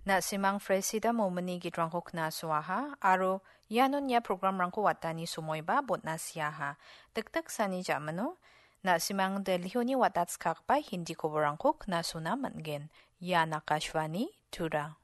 Na simang fresida mo menigi drangkok na suaha, aro yanon ya program rangko watani sumoy ba bot na siyaha. Dagdag sani jamano, na simang delhioni watats kakpay hindi ko barangkok na suna mangen. Ya nakashwani, tura.